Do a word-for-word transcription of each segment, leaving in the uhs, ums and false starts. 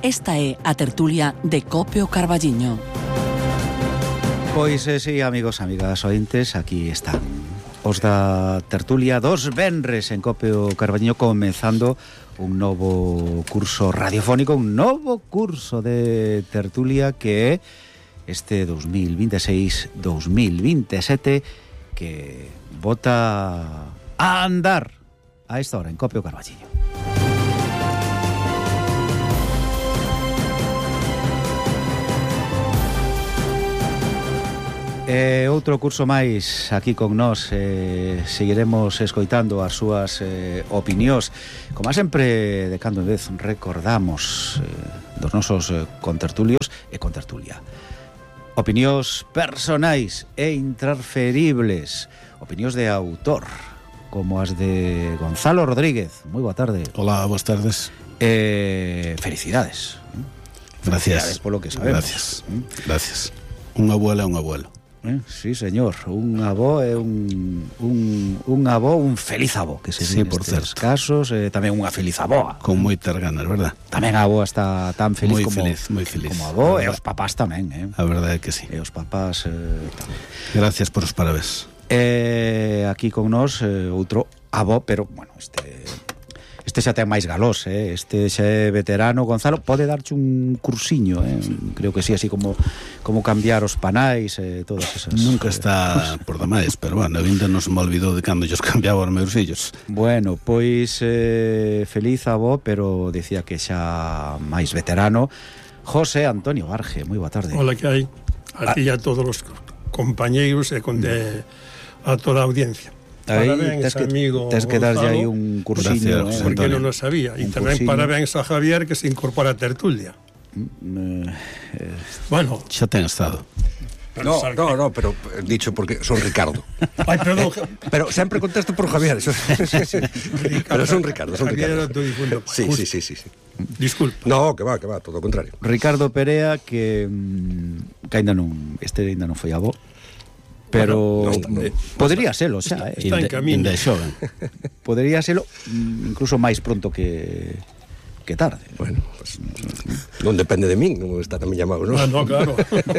Esta é a tertulia de Cope o Carballiño. Pois, eh, sí, amigos, amigas ointes, aquí están os da tertulia dos venres en Cope o Carballiño, comezando un novo curso radiofónico, un novo curso de tertulia que é este dos mil veintiséis dos mil veintisiete que bota a andar a esta hora en Cope o Carballiño. E outro curso máis aquí con nós, eh, seguiremos escoitando as súas eh, opinións. Como sempre, de cando en vez recordamos eh, dos nosos eh, contertulios e contertulia. Opinións personais e intransferibles, opinións de autor, como as de Gonzalo Rodríguez. Moi boa tarde. Hola, boas tardes. Eh, felicidades. Gracias. Felicidades polo que sabemos. Gracias. Gracias. Un abuelo é un abuelo. Eh, sí, señor, un avó é un, un, un avó, un feliz avó, que se sí, di por nestes certo. casos, eh, tamén unha feliz avoa. Con moitas ganas, verdad? Tamén a avoa está tan feliz Moi como, feliz, moi feliz. como a avó, e os papás tamén, eh. A verdade é que sí. E os papás eh, tamén. Gracias por os parabéns. Eh, aquí con nós eh, outro avó, pero, bueno, este... Este xa ten máis galós, eh? Este xa é veterano. Gonzalo, pode darche un cursiño, eh? Creo que sí, así como como cambiar os panais e eh, todas esas... Nunca está eh, por demais, pero bueno, ainda non se me olvidou de cando ellos cambiaba os meus fillos. Bueno, pois eh, feliz avó, pero decía que xa máis veterano, José Antonio Arge. Moi boa tarde. Hola, que hai? A ti e a todos os compañeiros e con de, a toda a audiencia. Aí, parabéns, tes que, amigo tes que darlle aí un cursiño, Gracias, eh? porque non o sabía. E tamén cursiño. Parabéns a Javier, que se incorpora a tertulia. Mm, eh, Bueno, xa ten estado. No, no, no, pero dicho porque son Ricardo. Ay, perdón. Pero sempre contesto por Javier. Eso, pero son Ricardo, son Javier Ricardo. era tu difunto. Sí, sí, sí, sí, sí. Disculpa. No, que va, que va, todo o contrario. Ricardo Perea, que, mm, que ainda non, este ainda non foi avó, pero bueno, no, no, podría selo xa, eh? Está en camino. De xoven. Podría selo incluso máis pronto que que tarde. Bueno, pues, non depende de min, non está tamén llamado, non? Ah, no, claro.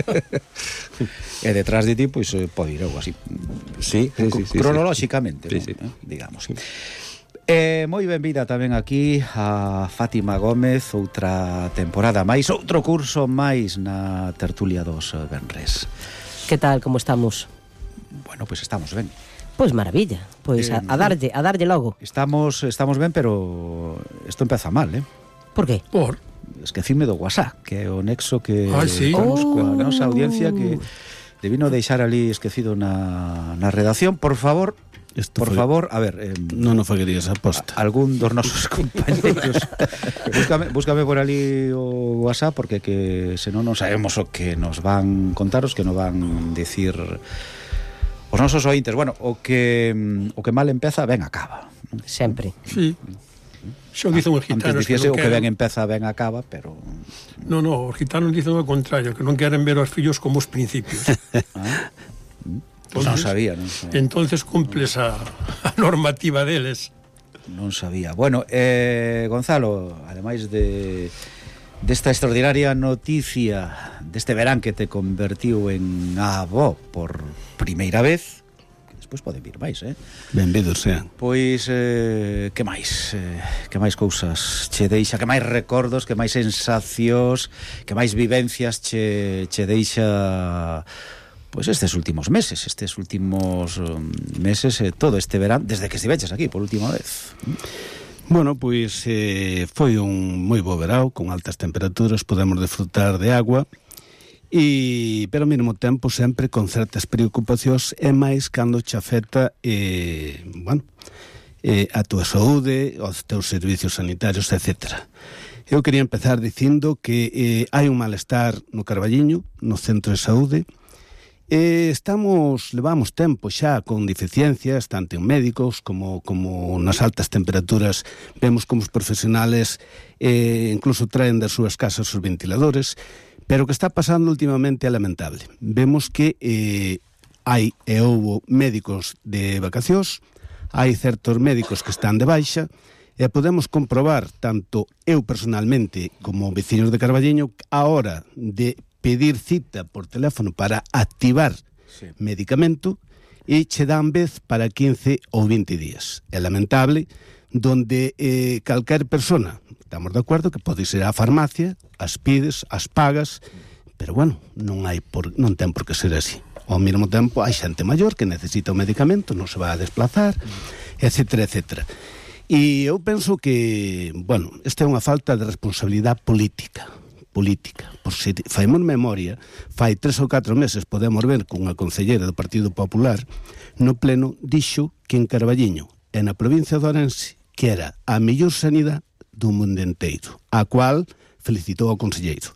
E detrás de ti, pois, pues, pode ir algo así. Sí, sí, sí, sí, cronolóxicamente, sí, ¿no? sí. Eh, digamos. Eh, moi benvida tamén aquí a Fátima Gómez, outra temporada máis, outro curso máis na tertulia dos venres. Que tal, como estamos? Bueno, pois pues estamos ben. Pois maravilla, pois Eh, a, a darlle, a darlle logo. Estamos estamos ben, pero isto empeza mal, eh? Por qué? Por. Esquecime do WhatsApp, que é o nexo que Ah, sí? estamos Oh. coa nosa audiencia, que devino deixar ali esquecido na, na redacción. Por favor, Esto por foi... favor, a ver, eh, Non o faguerías aposta. algún dos nosos compañeros búscame, búscame por ali o WhatsApp, porque que senón non sabemos o que nos van contar, os que nos van dicir os nosos ointes. Bueno, o que o que mal empeza, ben acaba. Sempre. Sí. Xo dicen os Antes gitanos que dicíase o non que ben queren... empeza, ben acaba, pero... No, no, os gitanos dicen o contrario, que non queren ver os fillos como os principios. Ah, pues non sabía, non sabía. Entonces cumples a, a normativa deles. Non sabía. Bueno, eh, Gonzalo, ademais de desta extraordinaria noticia deste verán que te convertiu en avó por primeira vez, que despois poden vir máis, eh? Benvidos sean. Pois, eh, que máis? Eh, que máis cousas che deixa, que máis recordos, que máis sensacións, que máis vivencias che, che deixa... Pois estes últimos meses, estes últimos um, meses, eh, todo este verán, desde que estiveches aquí por última vez. Bueno, pois eh, foi un moi bo verao, con altas temperaturas, podemos disfrutar de agua, e, pero ao mesmo tempo sempre con certas preocupacións, e máis cando che afecta eh, bueno, eh, a tua saúde, os teus servicios sanitarios, etcétera. Eu quería empezar dicindo que eh, hai un malestar no Carballiño, no centro de saúde. Eh, estamos, levamos tempo xa con deficiencias, tanto en médicos como, como nas altas temperaturas. Vemos como os profesionales eh, incluso traen das súas casas os ventiladores, pero o que está pasando últimamente é lamentable. Vemos que eh, hai e houbo médicos de vacacións, hai certos médicos que están de baixa, E podemos comprobar, tanto eu personalmente como veciños de Carballiño, a hora de pedir cita por teléfono para activar sí. medicamento, e che dan vez para quince ou vinte días. É lamentable, donde eh, calquer persona, estamos de acordo, que pode ir á farmacia, as pides, as pagas, pero bueno, non hai por, non ten por que ser así. Ao mesmo tempo, hai xente maior que necesita o medicamento, non se va a desplazar, etcétera, etcétera. E eu penso que, bueno, esta é unha falta de responsabilidade política, política. Por se faemos memoria, fai tres ou catro meses podemos ver con unha concelleira do Partido Popular no pleno dixo que en Carballiño e na provincia de Ourense que era a mellor sanidade do mundo inteiro, a cual felicitou ao conselleiro.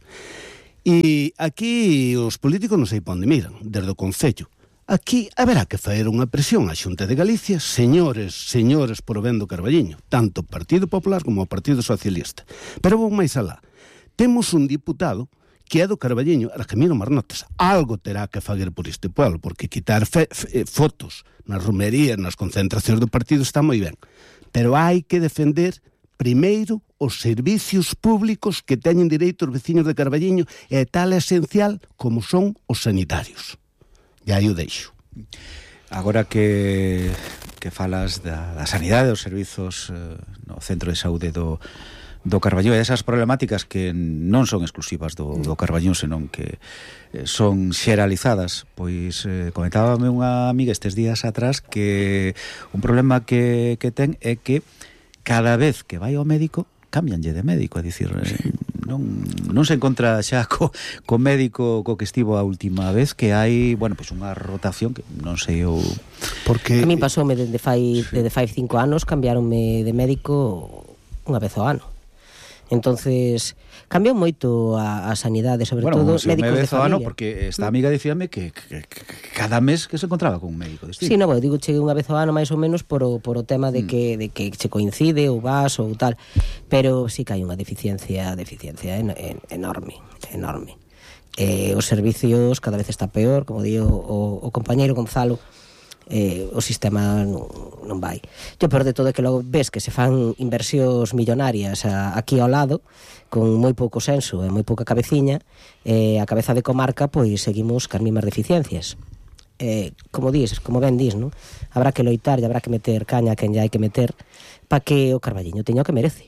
E aquí os políticos non sei pa onde miran, desde o Concello. Aquí haberá que faer unha presión á Xunta de Galicia, señores, señores por o ben do Carballiño, tanto o Partido Popular como o Partido Socialista. Pero vou máis alá. Temos un diputado que é do Carballiño, a que miro máis notas, algo terá que fazer por este pueblo, porque quitar fe, fe, fotos nas romerías, nas concentracións do partido está moi ben. Pero hai que defender primeiro os servicios públicos que teñen dereito os veciños de Carballiño e tal esencial como son os sanitarios. E aí o deixo. Agora que, que falas da, da sanidade, dos servizos eh, no centro de saúde do, do Carballiño, e esas problemáticas que non son exclusivas do, do Carballiño, senón que eh, son xeralizadas, pois eh, comentábame unha amiga estes días atrás que un problema que, que ten é que cada vez que vai ao médico cámbianlle de médico, é dicir, sí. non, non se encontra xa co, co médico co que estivo a última vez, que hai, bueno, pois unha rotación que non sei eu... Porque... A mí pasoume desde fai, sí. desde fai cinco anos, cambiaronme de médico unha vez ao ano. Entonces, cambiou moito a, a sanidade, sobre bueno, todo si médicos de familia. Ano, porque esta amiga dicíame que, que, que cada mes que se encontraba con un médico distinto. Sí, no, bueno, digo, cheguei unha vez ao ano máis ou menos por o, por o tema de que, mm. de que se coincide ou vas ou tal, pero sí que hai unha deficiencia, deficiencia en, en, enorme, enorme. Eh, os servicios cada vez está peor, como digo o, o compañeiro Gonzalo, eh, o sistema non, non vai. O peor de todo é que logo ves que se fan inversións millonarias a, aquí ao lado, con moi pouco senso e moi pouca cabeciña, e eh, a cabeza de comarca, pois seguimos cas mesmas deficiencias. Eh, como dis, como ben dis, non? Habrá que loitar e habrá que meter caña a quen ya hai que meter para que o Carballiño teña o que merece.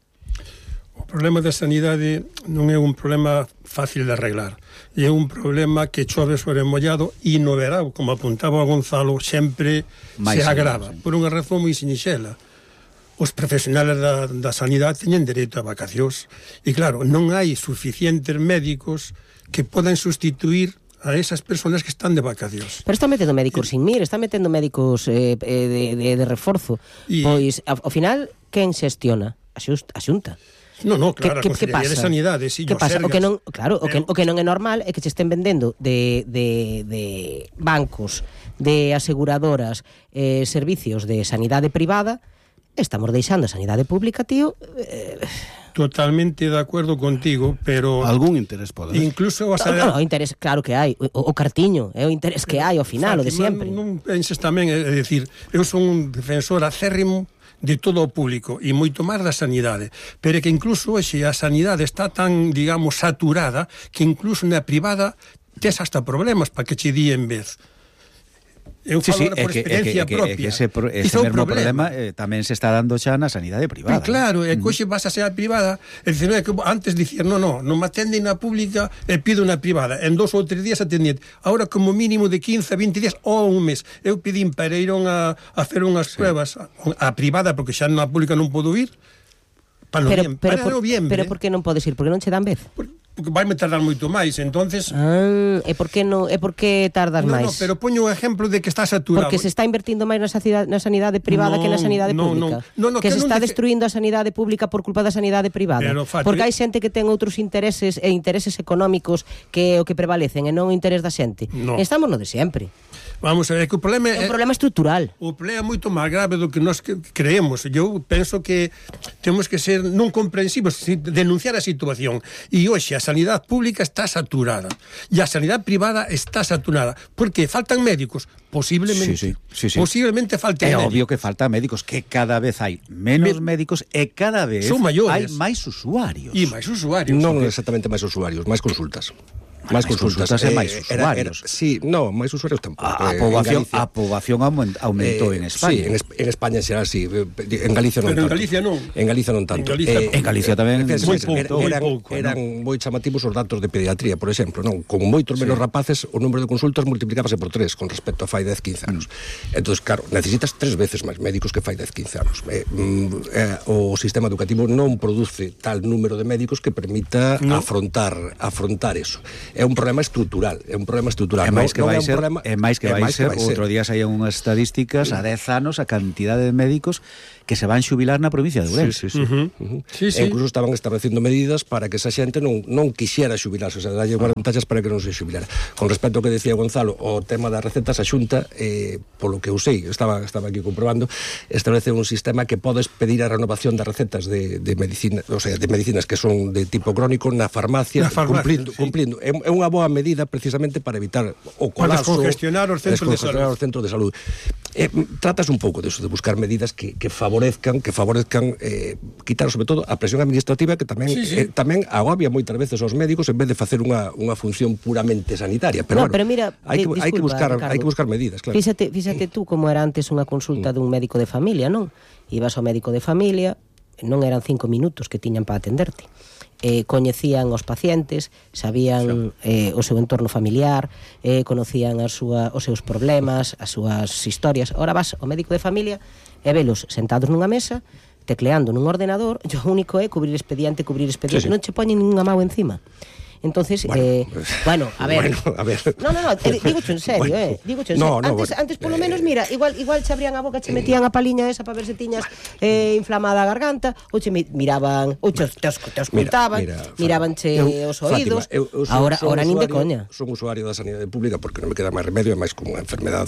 O problema da sanidade non é un problema fácil de arreglar. É un problema que chove sobre mollado e no verao, como apuntaba a Gonzalo, sempre Mais se agrava, sí. por unha razón moi sinixela. Os profesionales da, da sanidade teñen dereito a vacacións e claro, non hai suficientes médicos que podan sustituir a esas persoas que están de vacacións. Pero está metendo médicos sin mir, está metendo médicos eh, de, de, de reforzo. E... Pois, ao final, quen xestiona? A Xunta. No, no, claro, que, a Consellería de Sanidade, si, que pasa? O que non, claro, o que, o que non é normal é que se estén vendendo de, de, de bancos, de aseguradoras, eh, servicios de sanidade privada, estamos deixando a sanidade pública, tío. Eh... Totalmente de acordo contigo, pero... Algún interés pode haber. Incluso... No, no, no, o interés, claro que hai. O, o cartiño, é o interés que hai ao final, Fátima, o de sempre. Non penses tamén, é dicir, eu son un defensor acérrimo de todo o público e moito máis da sanidade, pero que incluso hoxe a sanidade está tan, digamos, saturada que incluso na privada tes hasta problemas para que che di en vez. Eu sí, falo sí, por que, experiencia que, que, propia. Que ese, ese mesmo problema, problema eh, tamén se está dando xa na sanidade privada. Pero claro, é que hoxe vas a ser a privada, é dicir, non é que antes dicir, non, non, non me atenden na pública e pido na privada. En dos ou tres días atendían. Ahora como mínimo de quince a vinte días ou un mes. Eu pedín para ir a, a hacer unhas sí. pruebas a privada, porque xa na pública non podo ir, para noviembre. Pero, pero, para por, noviembre. Pero por que non podes ir? Porque non che dan vez? Por, porque vai me tardar moito máis, entonces... Ah, e por que non, e por que tardas no, máis? No, pero poño o exemplo de que está saturado. Porque se está invertindo máis na sanidade, na sanidade privada no, que na sanidade no, pública. No, no, no, que, que se está dice... destruindo a sanidade pública por culpa da sanidade privada. Pero, Fati, porque hai xente que ten outros intereses e intereses económicos que é o que prevalecen e non o interés da xente. No. Estamos no de sempre. Vamos a ver, que o problema é un problema estrutural. O problema é moito máis grave do que nós creemos. Eu penso que temos que ser non comprensivos, denunciar a situación. E hoxe a sanidade pública está saturada. E a sanidade privada está saturada. Porque faltan médicos, posiblemente. Sí, sí, sí, sí. Posiblemente falten É médicos. obvio que faltan médicos, que cada vez hai menos Me... médicos e cada vez hai máis usuarios. E máis usuarios. Non exactamente máis usuarios, máis consultas. máis consultas, consultas e máis usuarios. Era, era, sí, no, máis usuarios tampouco. A, a poboación, a poboación aumentou eh, en España. Sí, en, en España será así, en Galicia non Pero tanto. en Galicia non. En Galicia non tanto. En Galicia, eh, en Galicia tamén moi pouco, eran, pouco, eran ¿no? moi chamativos os datos de pediatría, por exemplo, non? Con moitos menos sí. rapaces, o número de consultas multiplicábase por tres con respecto a fai dez, quince anos. Entonces, claro, necesitas tres veces máis médicos que fai dez, quince anos. Eh, eh, o sistema educativo non produce tal número de médicos que permita no. afrontar afrontar eso. É un problema estrutural é un problema estrutural. É máis que vai ser, problema, é máis que vai ser, outro día saían unhas estadísticas a dez anos a cantidade de médicos que se van xubilar na provincia de Ourense. Sí, sí, sí. Uh-huh. Uh-huh. sí, sí. E incluso estaban establecendo medidas para que esa xente non, non quixera xubilarse, o sea, dalle vantaxes para que non se xubilara. Con respecto ao que decía Gonzalo, o tema das recetas, a Xunta, eh, polo que eu sei, estaba, estaba aquí comprobando, establece un sistema que podes pedir a renovación das recetas de, de medicina, o sea, de medicinas que son de tipo crónico na farmacia, na farmacia cumplindo, sí. cumplindo. É, é unha boa medida precisamente para evitar o colapso, para descongestionar os centros de salud. Os centros de salud. Eh, tratas un pouco de eso, de buscar medidas que, que favorezcan, que favorezcan eh, quitar sobre todo a presión administrativa que tamén sí, sí. Eh, tamén agobia moitas veces aos médicos en vez de facer unha, unha función puramente sanitaria. Pero, no, bueno, pero mira, hai que, disculpa, hai que buscar Ricardo, hai que buscar medidas, claro. Fíxate, fíxate tú como era antes unha consulta dun médico de familia, non? Ibas ao médico de familia, non eran cinco minutos que tiñan para atenderte. Eh, coñecían os pacientes, sabían eh, o seu entorno familiar, eh, conocían a súa, os seus problemas, as súas historias. Ora vas ao médico de familia e velos sentados nunha mesa, tecleando nun ordenador, e o único é cubrir expediente, cubrir expediente, sí, sí. Non che poñen ninguna mau encima. Entonces, bueno, eh, bueno, a ver. Bueno, a ver. No, no, no, eh, digo en serio, bueno, eh, digo en no, serio. no, antes, bueno, antes polo eh, menos, mira, igual igual che abrían a boca, che metían a paliña esa para ver se tiñas eh, inflamada a garganta, ou che miraban, ou che te escutaban, miraban che os oídos. Fátima, eu, eu son, ahora, son ahora nin de usuario, coña. Son usuario da sanidade pública porque non me queda máis remedio, é máis como unha enfermedad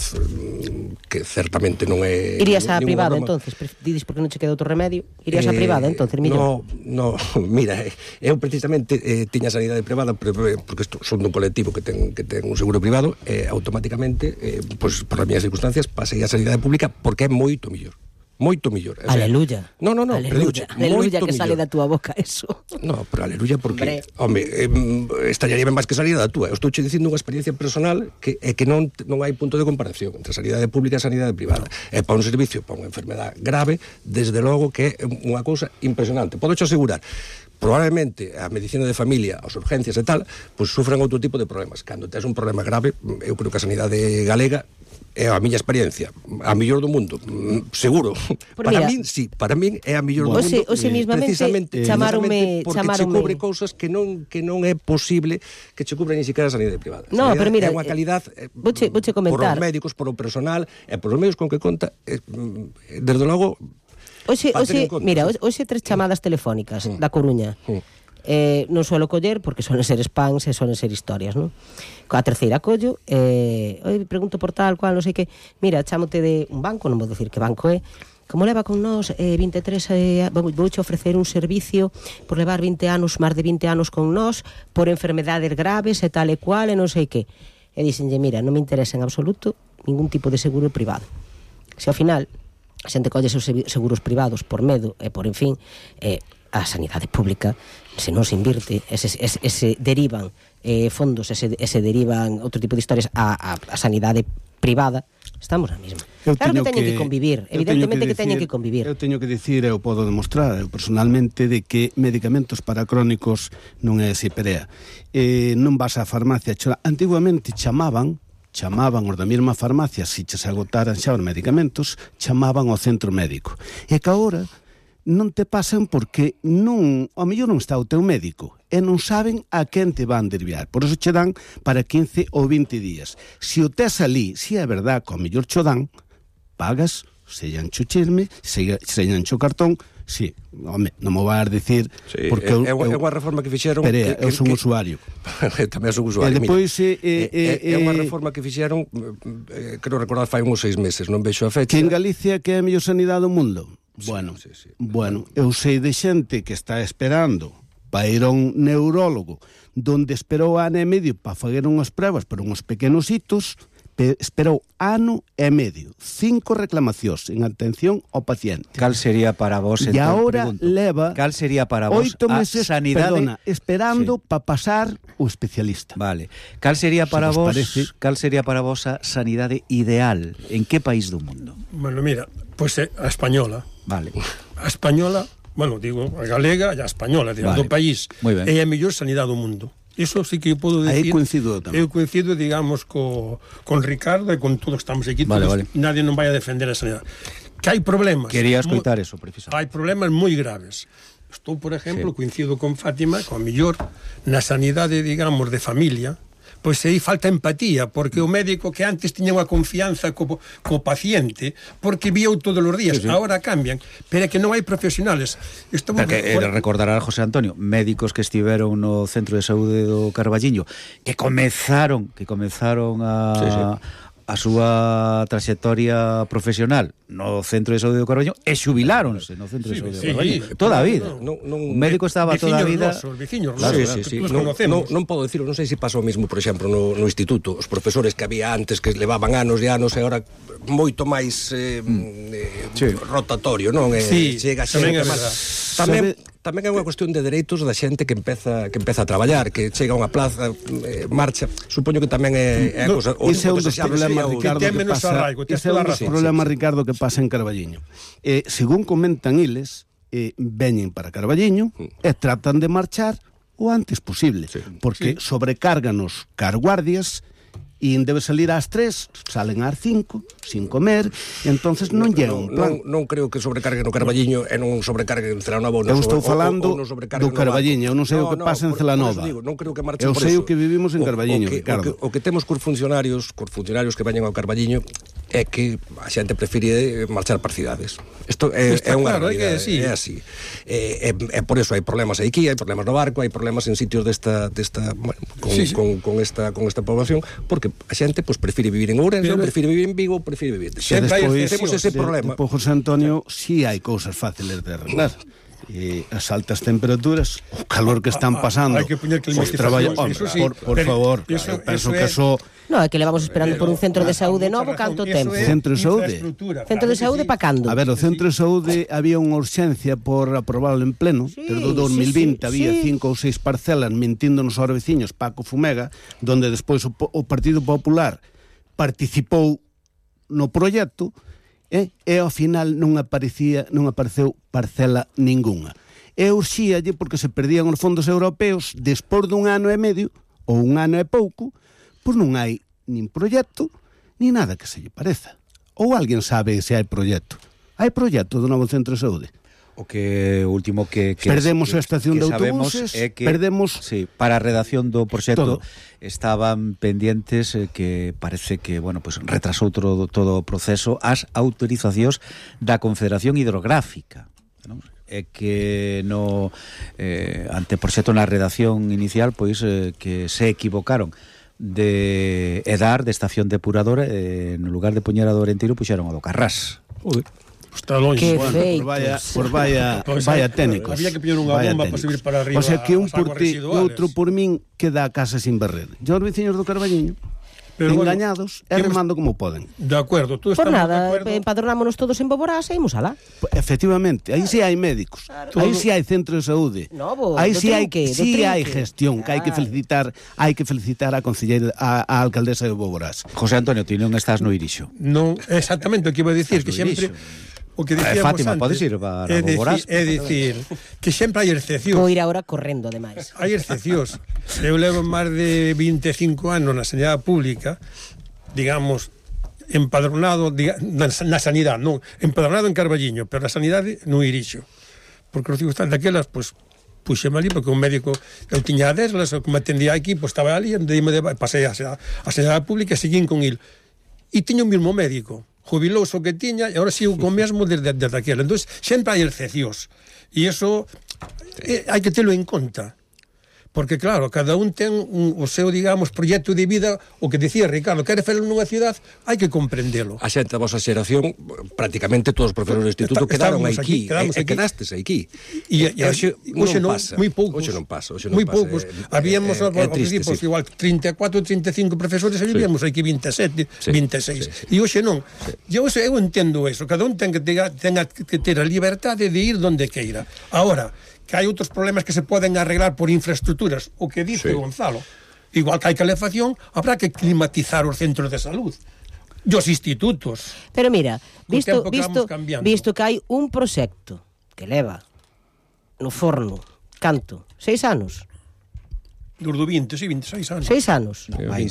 que certamente non é. Irías á privada, entonces, dides porque non che queda outro remedio? Irías á privada, entonces, millón. No, no, mira, eu precisamente eh, tiña sanidade privada porque son dun colectivo que ten, que ten un seguro privado e eh, automáticamente, eh, pues, por as miñas circunstancias, pasei a sanidade pública porque é moito millor. Moito millor. O sea, aleluya. No, no, no. Aleluya, aleluya que millor. Sale da túa boca eso. No, pero aleluya porque, home, eh, estallaría ben máis que salir da túa. Eu estou che dicindo unha experiencia personal que é que non non hai punto de comparación entre a sanidade pública e a sanidade privada. É para un servicio, para unha enfermedade grave, desde logo que é unha cousa impresionante. Podo che asegurar, probablemente a medicina de familia, as urgencias e tal, pois pues, sufren outro tipo de problemas. Cando tes un problema grave, eu creo que a sanidade galega é a miña experiencia, a mellor do mundo, seguro. Por para mira, min, sí, para min é a mellor do ose, mundo. Ose mismamente precisamente, chamaronme, porque chamaronme... che cubre cousas que non que non é posible que che cubra ni siquiera a sanidade privada. No, sanidade pero mira, é unha calidad eh, voche, voche comentar. Por os médicos, por o personal e por os medios con que conta, eh, desde logo. Oxe, oxe, mira, hoxe tres chamadas telefónicas mm. da Coruña. Mm. Eh, non suelo coller porque suelen ser spams e suelen ser historias, non? A terceira collo, eh, oi, pregunto por tal cual, non sei que, mira, chámote de un banco, non vou dicir que banco é, como leva con nós eh, vinte e tres, eh, vouche ofrecer un servicio por levar vinte anos, máis de vinte anos con nós, por enfermedades graves e tal e cual, e non sei que. E dixenlle, mira, non me interesa en absoluto ningún tipo de seguro privado. Se ao final a xente colle seus seguros privados por medo e por, en fin, eh, a sanidade pública, se non se invirte, ese, ese, ese derivan eh, fondos, ese, ese derivan outro tipo de historias a, a, a sanidade privada, estamos na mesma. Eu claro que teñen que, que convivir, evidentemente que, que teñen que convivir. Eu teño que dicir, eu podo demostrar eu personalmente, de que medicamentos para crónicos non é Ciperea. Eh, non vas á farmacia, antiguamente chamaban chamaban os da mesma farmacia, se che se agotaran xa os medicamentos, chamaban ao centro médico. E que agora non te pasan porque non, ao mellor non está o teu médico e non saben a quen te van derviar. Por eso che dan para quince ou vinte días. Se o tes ali, se é verdad que ao mellor cho dan, pagas, sellan cho chisme, sellan cho cartón, Sí, home, non me vas a dicir sí, porque é, eu, é, unha, eu, é unha reforma que fixeron Perea, que, eu son que, usuario. Tamén son usuario. E depois Mira, eh, eh, é, é unha eh, reforma que fixeron eh, creo recordar fai uns seis meses, non vexo a fecha. Que en Galicia que é a mellor sanidade do mundo. Sí, bueno, sí, sí. bueno, eu sei de xente que está esperando para ir a un neurólogo donde esperou ano e medio para fazer unhas pruebas para uns pequenos hitos, esperou ano e medio, cinco reclamacións en atención ao paciente. Cal sería para vos, e entón, agora pregunto, leva cal sería para vos oito a meses, sanidade, perdona, esperando sí, para pasar o especialista. Vale. Cal sería para vos vos, parece? cal sería para vos a sanidade ideal? En que país do mundo? Bueno, mira, pois pues, a española. Vale. A española, bueno, digo, a galega e a española, digamos, Vale. do país. Moi ben. É a mellor sanidade do mundo. Iso sí que eu podo decir. Aí coincido tamén. Eu coincido, digamos, co, con Ricardo e con todos que estamos aquí. Vale, todos, vale. Nadie non vai a defender a sanidade. Que hai problemas. Quería escoitar mo, eso, precisamente. Hai problemas moi graves. Estou, por exemplo, Sí. coincido con Fátima, con mellor, na sanidade, digamos, de familia, pois aí falta empatía, porque o médico que antes tiña unha confianza co, co paciente, porque víao todos os días, Sí, sí. agora cambian, pero é que non hai profesionales. Estamos, Porque, eh, recordará José Antonio, médicos que estiveron no Centro de Saúde do Carballiño, que comezaron, que comezaron a... Sí, sí. a súa trayectoria profesional no Centro de Saúde do Carballiño e xubiláronse no Centro de Sí, Saúde sí, do Carballiño. sí, Toda a claro, vida. non, non, Un médico estaba toda a vida... Nosos, veciños Claro, nosos, sí, que sí. todos Non, conocemos. non, non podo decirlo, non sei se pasa o mismo, por exemplo, no, no instituto, os profesores que había antes que levaban anos e anos e agora moito máis eh, eh, Sí. rotatorio, non? Eh, Sí, chega tamén xente é máis- verdade. Tamén Sabe- tamén é unha cuestión de dereitos da xente que empeza que empeza a traballar, que chega a unha plaza, eh, marcha, supoño que tamén é, é a No, cousa. ese é un dos problemas, Ricardo, que que ten menos pasa, arraigo, tes ese é toda un a dos razón. problemas, Ricardo, que pasa en Carballiño. Eh, según comentan iles, eh, veñen para Carballiño e tratan de marchar o antes posible, Sí. porque Sí. sobrecárganos carguardias e debe salir ás tres, salen ás cinco, sin comer, e entonces non llega un plan. Non, non creo que sobrecargue no Carballiño e non sobrecargue en Celanova. Eu estou falando do Carballiño, eu non sei o que pasa en Celanova. Non creo que marchen Eu por sei eso. o que vivimos en Carballiño, o, o que, Ricardo. O que, o que temos cos funcionarios, cos funcionarios que veñen ao Carballiño é que a xente prefire marchar para cidades. Isto é, Está é unha claro, é que realidade, é así. é así. É, é, é por eso hai problemas aquí, hai problemas no barco, hai problemas en sitios desta desta, bueno, con, Sí, sí. con, con esta con esta población, porque a xente pues prefire vivir en Ourense, Pero- prefire vivir en Vigo, prefire vivir. E Sempre hai despois, excepcións. temos ese de- problema. Depois, José Antonio, si sí hai cousas fáciles de arreglar. E as altas temperaturas, o calor que están Ah, ah, pasando, hai que poñer os climatizacións, traballadores, eso sí, por, por pero favor, eso- eu penso eso que é- eso No, é que levamos esperando por un centro de saúde novo canto tempo. Centro de saúde. Centro de saúde pa cando? A ver, o Centro de Saúde había unha urxencia por aprobarlo en pleno. Sí, Desde o dos mil vinte sí, sí, había sí. cinco ou seis parcelas mintíndonos aos veciños Paco Fumega, donde despois o, po- o Partido Popular participou no proxecto e, e ao final non aparecía, non apareceu parcela ningunha. E urxíalle porque se perdían os fondos europeos despois dun ano e medio ou un ano e pouco, pois non hai nin proxecto ni nada que se lle pareza. Ou alguén sabe se hai proxecto? Hai proxecto do novo Centro de Saúde? O que o último que, que Perdemos que, a estación que de sabemos autobuses, é que perdemos- sí, para a redacción do proxecto Todo. estaban pendientes eh, que parece que, bueno, pues retrasou todo todo o proceso as autorizacións da Confederación Hidrográfica, non? É que no eh, anteproxecto na redacción inicial pois eh, que se equivocaron de edar de estación depuradora eh, no lugar de poñer a do Orenteiro puxeron a do Carrás. Joder. Está longe. Que Bueno, feitos. por vaya, por vaya, Pois, vaya eh, técnicos. había que poñer unha vaya bomba para técnicos. subir para arriba O sea, que un as por aguas ti e residuales. outro por min queda a casa sin barrer. Yo os veciños do Carballiño, Pero bueno, engañados, e temos- remando como poden. De acuerdo, tú Por estamos de nada, acuerdo. empadronámonos todos en Boborás e imos alá. Efectivamente, aí sí hai médicos, aí sí hai centro de saúde, Novo, aí do sí hai, trinque, do sí trinque. hai gestión, que hai que Ah. felicitar, hai que felicitar a concelleira, a, a alcaldesa de Boborás. José Antonio, ti non estás no Irixo. Non, exactamente o que iba a dicir, que Estás sempre durísimo. o que Eh, dicíamos Fátima, antes, podes ir para é dicir, Boborás? é dicir que sempre hai Vou excepcións. ir agora correndo, ademais. Hai excepcións. Eu levo máis de vinte e cinco anos na sanidade pública, digamos, empadronado diga, na, na sanidade, non, empadronado en Carballiño, pero na sanidade no Irixo. Porque os circunstancias daquelas, pois, puxeme ali, porque un médico, eu tiña a deslas, como atendía aquí, pois estaba ali, deime de, pasei a, a, a sanidade pública e seguín con il. E tiña o mesmo médico, jubilouse o que tiña e agora sigo co mesmo desde, desde aquel. Entón, sempre hai excepcións. E iso eh, hai que telo en conta. Porque, claro, cada un ten un, o seu, digamos, proxecto de vida, o que dicía Ricardo, quere facer nunha cidade, hai que comprendelo. A xente da vosa xeración, prácticamente todos os profesores do instituto quedaron aquí, e, e quedastes aquí. E, e, e hoxe non, pasa. moi poucos. Hoxe non pasa, hoxe non moi pasa. poucos. Eh, Habíamos, eh, ao triste, principio, sí. igual, trinta e catro, trinta e cinco profesores, e vivíamos sí. aquí vinte e sete, sí. vinte e seis. Sí, sí. E hoxe non. Sí. Eu, eu entendo eso. Cada un ten que, tenga, tenga que ter a liberdade de ir donde queira. Ahora, que hai outros problemas que se poden arreglar por infraestructuras, o que dice sí. Gonzalo. Igual que hai calefacción, habrá que climatizar os centros de salud e os institutos. Pero mira, visto, que visto, visto que hai un proxecto que leva no forno, canto, seis anos, Dos do vinte, sí, vinte e seis anos. Seis anos.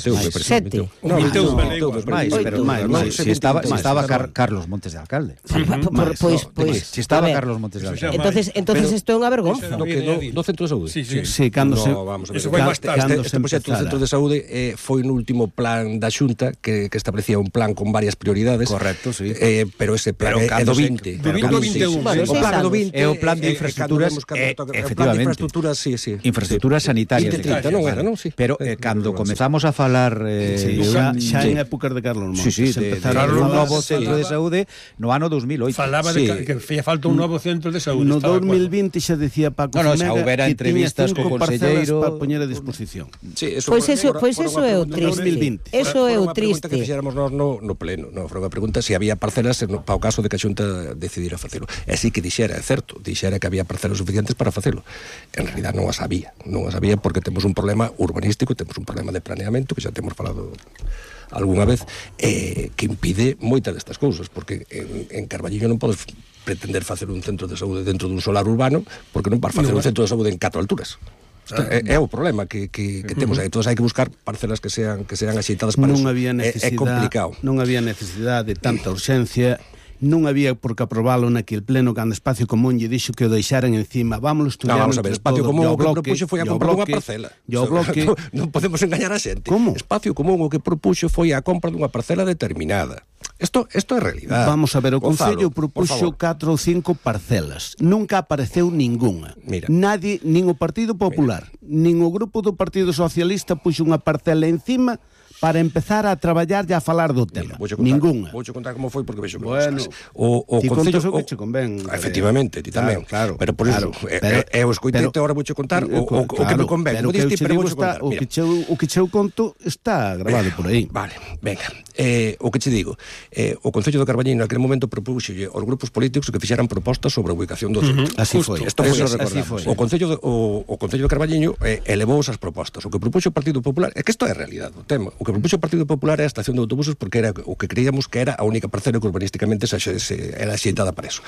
Sete. No, vinte e un, máis, pero máis, si estaba, si estaba Car Carlos Montes de alcalde. Pois, pois, si estaba Carlos Montes de alcalde. Entonces, entonces isto é unha vergonza. No que no, do centro de saúde. Sí, sí. Sí, cando se vamos a ver. Eso foi máis tarde. Este proxecto do centro de saúde eh, foi no último plan da Xunta que, que establecía un plan con varias prioridades. Correcto, sí. Eh, pero ese plan é do vinte. Do vinte ao vinte e un. O plan do vinte é o plan de infraestructuras, efectivamente. Infraestructuras sanitarias. Non era, non? Sí. Pero eh, cando comezamos a falar eh, sí, xa, xa en épocas de Carlos Montes, sí, sí, de, de, de un novo centro de saúde no ano dos mil oito. Falaba sí. de que, que feía falta un novo centro de saúde. No dos mil vinte xa decía Paco no, no, Fumega houbera entrevistas co conselleiro para poñer a disposición. Sí, eso pois eso, pois eso é o triste. Eso é o triste. Que fixéramos no, no, no pleno, no, foi unha pregunta se había parcelas no, para o caso de que a Xunta decidira facelo. E si que dixera, é certo, dixera que había parcelas suficientes para facelo. En realidad non as había, non as había porque temos un problema urbanístico, temos un problema de planeamento que xa temos falado algunha vez eh, que impide moitas destas cousas porque en, en Carballiño non podes pretender facer un centro de saúde dentro dun solar urbano porque non vas facer no, un centro de saúde en catro alturas. Ah, é, é o problema que, que, que temos aí. Entón hai que buscar parcelas que sean que sean axeitadas para non eso. Había é, é complicado. Non había necesidade de tanta urxencia. Non había por que aprobalo naquele pleno cando Espacio Común lle dixo que o deixaran encima. Vámonos estudiar. No, vamos a ver, Espacio todo. Común o que propuxo foi a compra dunha parcela. O bloque... non, non podemos engañar a xente. Como? Espacio Común o que propuxo foi a compra dunha parcela determinada. Isto isto é realidade. Vamos a ver, o Concello propuxo catro ou cinco parcelas. Nunca apareceu ningunha. Mira. Nadie, nin o Partido Popular, Mira. nin o grupo do Partido Socialista puxo unha parcela encima para empezar a traballar e a falar do tema. Mira, contar, ningunha. Vou contar como foi porque vexo que bueno, o o ti Concello o que che convén. Efectivamente, ti tamén. Claro, pero por claro, iso, pero, eu escoitei agora vou contar o, o, o que me convén. Pero o diste, pero vou está, contar. O que cheu o que cheu conto está grabado por aí. Vale, venga. Eh, o que che digo, eh, o Concello de Carballiño naquele momento propuxolle aos grupos políticos que fixeran propostas sobre a ubicación do centro. Uh -huh. Así foi. Esto foi, eso así foi. O Concello de, o, o Concello de Carballiño eh, elevou esas propostas. O que propuxo o Partido Popular, é que isto é a realidade do tema. O que propuxo o Partido Popular é a estación de autobuses porque era o que creíamos que era a única parcela que urbanísticamente se, se era axeitada para eso.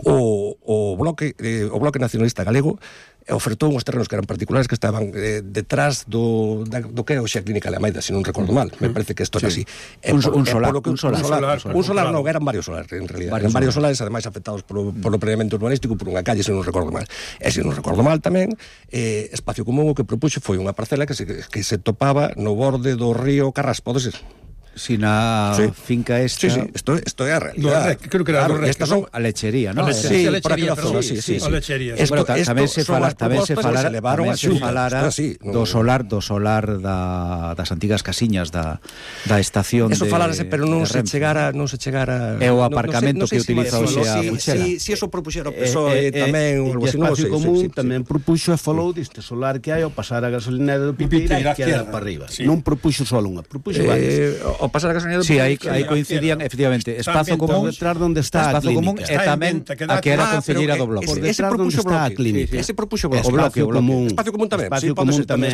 O, o bloque eh, o bloque nacionalista galego ofertou uns terrenos que eran particulares que estaban eh, detrás do, da, do que é hoxe a Clínica Alemaida, se non recordo mal. Me parece que isto é así. Sí. Un, un, solar, un, solar, un solar. Un solar non, eran varios solares, en realidad. Varios eran varios solares, ademais afectados por, por o planeamento urbanístico por unha calle, se non recordo mal. E se non recordo mal tamén, eh, Espacio Común o que propuxo foi unha parcela que se, que se topaba no borde do río Carrasco, pode ser? sin a sí. finca esta. Sí, sí, esto, esto é a realidad. Creo que era claro, Rec, estas son a lechería, ¿no? A lechería, sí, a por aquela zona, sí, sí, sí, sí. A lechería. Esto, bueno, ta, esto tamén se fala, tamén se falara, tamén se falara así, do solar, do solar da, das antigas casiñas da, da estación eso de... Eso falárase, pero non se chegara, non se chegara... É o aparcamento no, no sé, no sé que utiliza hoxe a Puchela. Si, si eso propuxera o P S O E tamén o Espacio Común tamén propuxo e falou deste solar que hai ao pasar a gasolinera do Pipeira e queda para arriba. Non propuxo só unha, propuxo varias. Ao pasar a gasolinera do Pipeira... Sí, aí coincidían, efectivamente, Espazo Común, detrás donde está a clínica. E tamén a que era concelleira do bloque. Por detrás donde está a clínica. Ese propuxo o bloque, o bloque. Espacio Común tamén. Espacio Común tamén.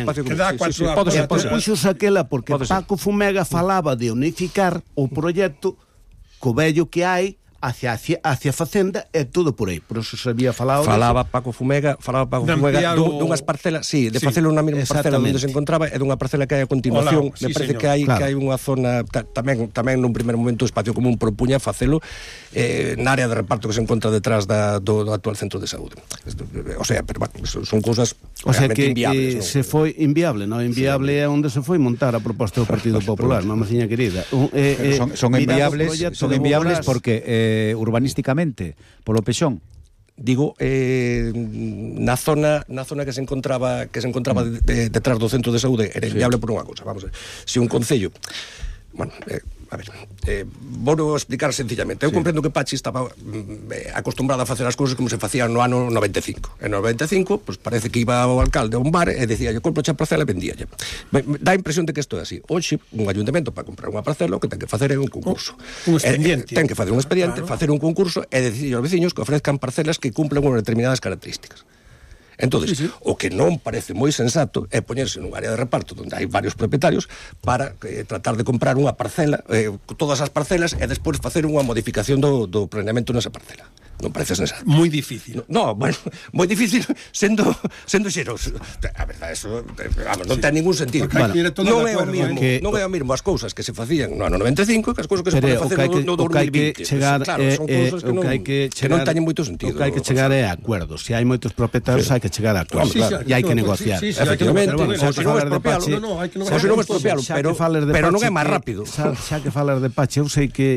Propuxo aquela porque Paco Fumega falaba de unificar o proxecto co vello que hai hacia, hacia, hacia Facenda e todo por aí. Por eso se había falado... Falaba Paco Fumega, falaba Paco Fumega dun, dunhas parcelas, sí, de sí, facelo na mesma parcela onde se encontraba e dunha parcela que hai a continuación. Hola, me sí, parece señor. que hai claro. que hai unha zona ta, tamén tamén nun primeiro momento o Espacio Común propuña facelo eh, na área de reparto que se encontra detrás da, do, do actual centro de saúde. O sea, pero bueno, son cousas O sea realmente que, inviables, que non? se foi inviable, non? Inviable sí, é onde se foi montar a proposta do Partido Popular, mamaciña querida. Un, eh, son, son inviables, son inviables porque eh, urbanísticamente, polo pexón. Digo, eh, na zona na zona que se encontraba que se encontraba de, de, detrás do centro de saúde era inviable sí, por unha cousa, vamos a ver. Se un concello, bueno, eh, a ver, eh, vou explicar sencillamente. Eu sí, comprendo que Pachi estaba eh, acostumbrado a facer as cousas como se facían no ano noventa e cinco. En noventa e cinco, pues parece que iba ao alcalde a un bar e decía, yo compro xa parcela e vendíalle. Dá a impresión de que isto é así. Hoxe, un ayuntamento para comprar unha parcela o que ten que facer é un concurso. Un expediente. Eh, ten que facer un expediente, claro, facer un concurso e decir aos veciños que ofrezcan parcelas que cumplen unhas determinadas características. Entonces, sí, sí, o que non parece moi sensato é poñerse nun área de reparto onde hai varios propietarios para eh, tratar de comprar unha parcela, eh, todas as parcelas, e despois facer unha modificación do, do planeamento nesa parcela. Non parece sensato. Moi difícil. No, no, bueno, moi difícil sendo sendo xeroso. A verdade, eso, vamos, non sí, ten ningún sentido. Bueno, non é o mismo, que, non é o mismo as cousas que se facían no ano noventa e cinco que as cousas que se poden facer no, no dos mil vinte. Chegar, claro, son cousas que, non, que, que non teñen moito sentido. O que hai que chegar é a acuerdos. Se hai moitos propietarios, hai que chegar a acuerdos. E hai que negociar. Efectivamente, se non expropialo, se non expropialo, pero non é máis rápido. Xa que falas de Pachi, eu sei que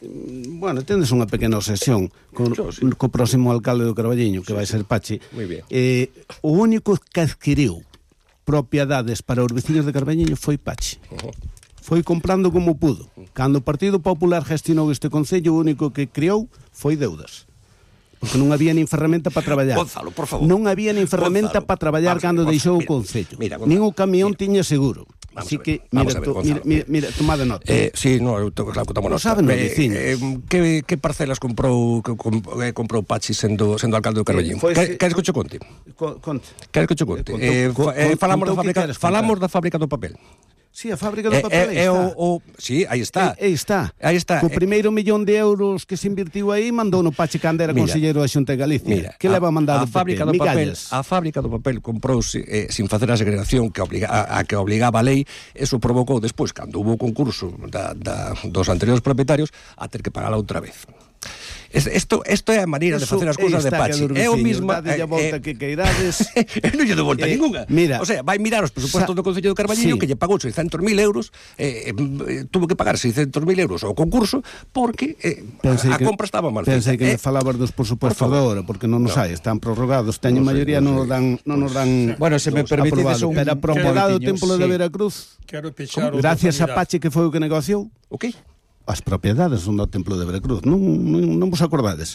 bueno, tendes unha pequena obsesión con, sí, co próximo alcalde do Carballiño, que vai ser Pachi. Eh, o único que adquiriu propiedades para os veciños de Carballiño foi Pachi. Uh-huh. Foi comprando como pudo. Cando o Partido Popular gestionou este concello, o único que criou foi deudas. Porque non había nin ferramenta para traballar. Gonzalo, por favor. Non había nin ferramenta para traballar cando deixou o concello. Nin o camión mira, tiña seguro. Así que, mira, ver, to, mira, mira, mira, tomade nota. Eh, sí, no, eu to, claro, tomo nota. Saben os veciños. Eh, eh, que, que parcelas comprou que, eh, comprou Pachi sendo, sendo alcalde do Carballiño? Eh, que, queres que che conte? Conte. Queres que che conte? Eh, eh, falamos da fábrica, falamos da fábrica do papel. Sí, a fábrica do papel, eh, eh, o, o, sí, aí está. Aí está. Aí está. Co primeiro millón de euros que se invirtiu aí, mandou no Pachi cando era conselleiro da Xunta de Galicia. Mira, que leva a mandar a fábrica do papel, a fábrica do papel comprouse eh, sin facer a segregación que obliga, a, a que obligaba a lei. Eso provocou despois, cando hubo o concurso da, da, dos anteriores propietarios, a ter que pagala outra vez. Isto, isto é a maneira de facer as cousas de Pachi. É o mismo, eh, a volta eh, que queirades. Non lle dou volta eh, ninguna. Mira, o sea, vai mirar os presupostos do Concello do Carballiño, sí, que lle pagou seiscentos mil euros, eh, eh, tuvo que pagar seiscentos mil euros ao concurso porque eh, a, a compra estaba mal feita. Pensei que eh, me falabas dos presupostos de ahora, porque non nos hai, están prorrogados, teñen no maioría non nos dan, non nos dan. Bueno, se me permite un pero prorrogado o Templo de Veracruz. Gracias a Pachi que foi o que negociou. O que? As propiedades son do Templo de Veracruz. Non, non, non vos acordades?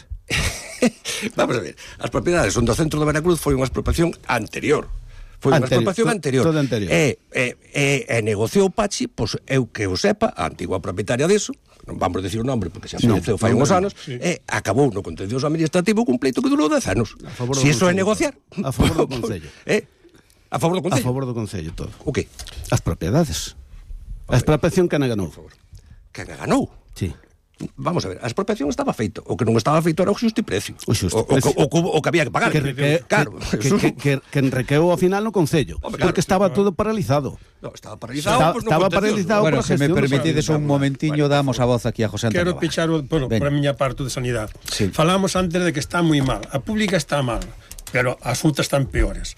Vamos a ver. As propiedades son do centro de Veracruz, foi unha expropiación anterior. Foi unha expropiación anterior. Todo anterior. E, e, e, e negociou Pachi, pois eu que o sepa, a antigua propietaria disso, non vamos decir o nombre porque xa falleceu fai uns anos, sí, e acabou no contencioso administrativo cun pleito que durou dez anos. Se iso é negociar. A favor do Concello. Eh? A favor do Concello. A favor do Concello, todo. O que? As propiedades. A expropiación que ganou. Que ganou? Sí. Vamos a ver, a expropiación estaba feito. O que non estaba feito era o xusto precio. O xusto precio. O, o, o, o que había que pagar. Que, reque, claro, que, que, que, que enrequeou ao final no Concello. Hombre, claro, porque estaba todo paralizado. No, estaba paralizado. Está, pues no estaba paralizado. Bueno, se me permitides un momentiño, bueno, damos a voz aquí a José Antonio. Quero pechar, o, bueno, para a miña parte de sanidade. Sí. Falamos antes de que está moi mal. A pública está mal, pero as outras están peores.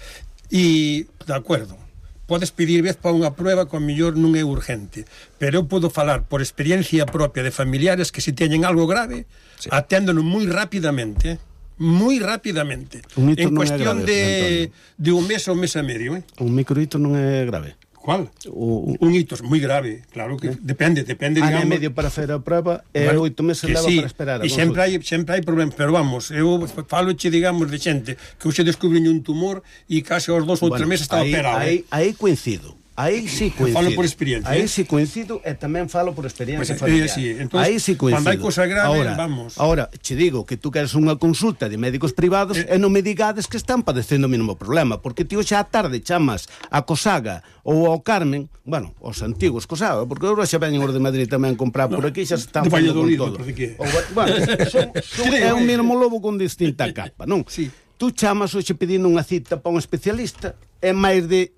E, de acordo, podes pedir vez para unha prueba que a mellor non é urgente, pero eu podo falar por experiencia propia de familiares que se teñen algo grave, sí, aténdono moi rapidamente, moi rapidamente, en cuestión grave, de, de un mes ou un mes e medio. Eh? Un microhito non é grave. ¿Cuál? O, un hito é moi grave, claro que depende, depende, digamos. Ano e medio para hacer a prueba e bueno, oito meses leva sí, para esperar. E sempre hai, sempre hai problemas, pero vamos, eu faloche, digamos, de xente que hoxe descubriño un tumor e case aos dos ou bueno, tres meses está aí, operado. Aí, aí coincido. Aí sí coincido. Falo por experiencia. Aí sí coincido e tamén falo por experiencia pues, familiar. Sí, entonces, aí sí coincido. Cando hai cosa grave, ahora, vamos. Ahora, che digo que tú queres unha consulta de médicos privados eh, e non me digades que están padecendo o mesmo problema, porque ti hoxe á tarde chamas a Cosaga ou ao Carmen, bueno, os antigos Cosaga, porque agora xa veñen os de Madrid tamén a comprar no, por aquí, xa se están facendo con todo. Que... O, bueno, son, son, é un mesmo lobo con distinta capa, non? Sí. Tú chamas hoxe pedindo unha cita para un especialista e máis de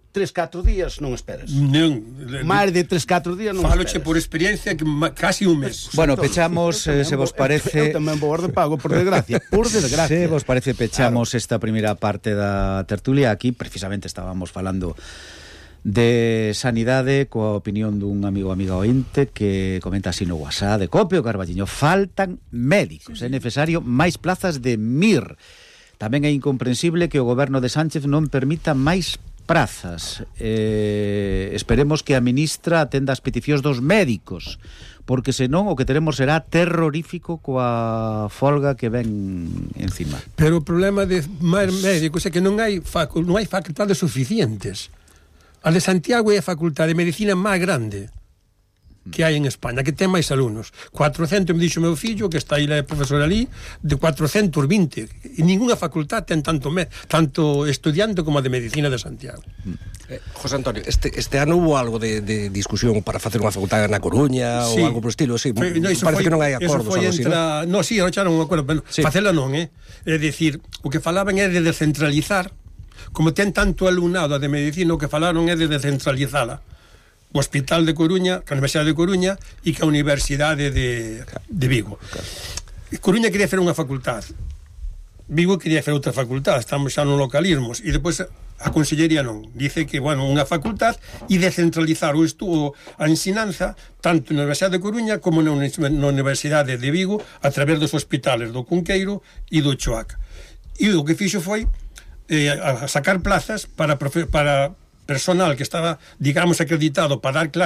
tres, catro días non esperas. Non. Máis de tres, catro días non Fáloche esperas. por experiencia que casi un mes. Bueno, pechamos, eh, se vos parece... Eu tamén vou de pago, por desgracia. Por desgracia. Se vos parece, pechamos claro. esta primeira parte da tertulia. Aquí, precisamente, estábamos falando de sanidade coa opinión dun amigo amiga ointe que comenta así no WhatsApp de Copio Carballiño: faltan médicos, é necesario máis plazas de M I R. Tamén é incomprensible que o goberno de Sánchez non permita máis prazas. Eh, esperemos que a ministra atenda as peticións dos médicos, porque senón o que teremos será terrorífico coa folga que ven encima. Pero o problema de máis médicos é que non hai facu- non hai facultades suficientes. A de Santiago é a facultade de medicina máis grande que hai en España, que ten máis alumnos. cuatrocentos, me dixo meu fillo, que está aí a profesora ali, de cuatrocentos vinte. E ninguna facultade ten tanto me, tanto estudiante como a de medicina de Santiago. Eh, José Antonio, este, este ano hubo algo de, de discusión para facer unha facultade na Coruña sí. ou algo por estilo, sí. Foi, no, parece foi, que non hai acordos. Eso foi entra... No, sí, echaron un acordo, pero sí. facela non, eh? É dicir, o que falaban é de descentralizar. Como ten tanto alumnado de medicina, o que falaron é de descentralizala. O Hospital de Coruña, que a Universidade de Coruña e que a Universidade de, de Vigo. Coruña quería fer unha facultade, Vigo quería fer outra facultade, estamos xa non localismos, e depois a Consellería non. Dice que, bueno, unha facultade e descentralizar o estudo, a ensinanza, tanto na Universidade de Coruña como na Universidade de Vigo, a través dos hospitales do Cunqueiro e do Choac. E o que fixo foi Eh, a sacar plazas para, para personal que estaba, digamos, acreditado para dar clases